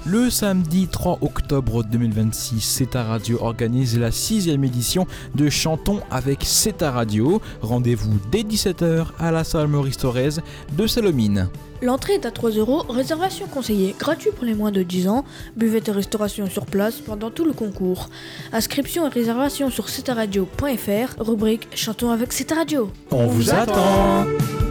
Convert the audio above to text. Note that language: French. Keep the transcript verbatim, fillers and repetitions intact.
Le samedi trois octobre deux mille vingt-six, C E T A Radio organise la sixième édition de Chantons avec C E T A Radio. Rendez-vous dès dix-sept heures à la salle Maurice Thorez de Salomine. L'entrée est à trois euros, réservation conseillée, gratuit pour les moins de dix ans, buvette et restauration sur place pendant tout le concours. Inscription et réservation sur c e t a radio point f r, rubrique Chantons avec C E T A Radio. On, On vous attend, attend.